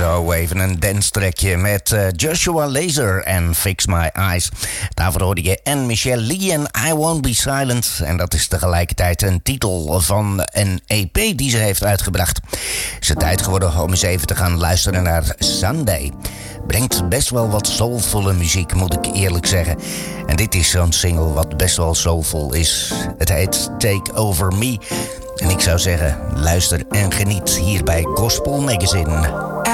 Zo even een dance trackje met Joshua Laser en Fix My Eyes. Daarvoor hoorde je Anne Michelle Lee en I Won't Be Silent. En dat is tegelijkertijd een titel van een EP die ze heeft uitgebracht. Is het tijd geworden om eens even te gaan luisteren naar Sunday. Brengt best wel wat soulvolle muziek, moet ik eerlijk zeggen. En dit is zo'n single wat best wel soulvol is. Het heet Take Over Me. En ik zou zeggen, luister en geniet hier bij Gospel Magazine.